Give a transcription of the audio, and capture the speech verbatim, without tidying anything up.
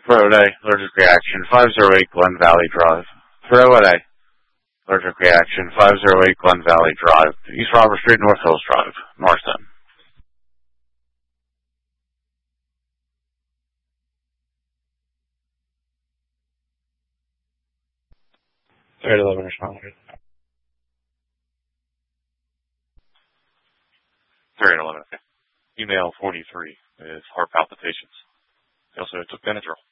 Friday, allergic reaction, five oh eight Glen Valley Drive. Friday, allergic reaction, five oh eight Glen Valley Drive. East Robert Street, North Hills Drive, Marston. thirty eleven responded. thirty eleven, okay. Email forty-three with heart palpitations. He also took Benadryl.